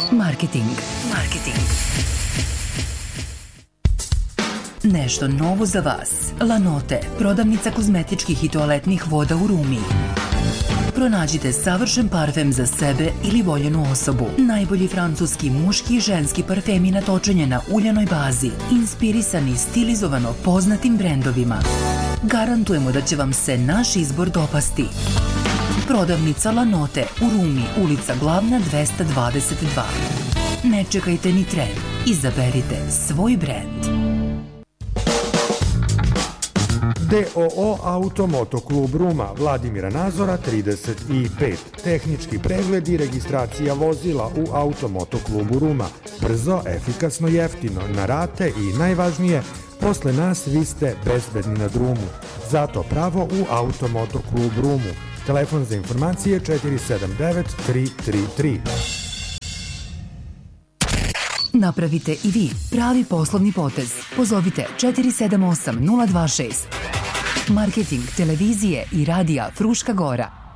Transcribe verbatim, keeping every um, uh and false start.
Marketing. Marketing. Nešto novo za vas. Lanote, prodavnica kozmetičkih i toaletnih voda u Rumi. Pronađite savršen parfem za sebe ili voljenu osobu. Najbolji francuski, muški i ženski parfemi natočenje na uljanoj bazi, inspirisani stilizovano poznatim brendovima. Garantujemo da će vam se naš izbor dopasti. Prodavnica Lanote u Rumi, ulica Glavna dvesta dvadeset dva. Ne čekajte ni tren, izaberite svoj brend. D O O Automoto klub Ruma, Vladimira Nazora trideset pet. Tehnički pregled i registracija vozila u Automoto klubu Ruma. Brzo, efikasno, jeftino, na rate i najvažnije, posle nas vi ste bezbedni na drumu. Zato pravo u Automoto klub Rumu. Telefon za informacije četiri sedam devet tri tri tri. Napravite i vi pravi poslovni potez. Pozovite četiri sedam osam nula dva šest. Marketing televizije i radija Fruška Gora.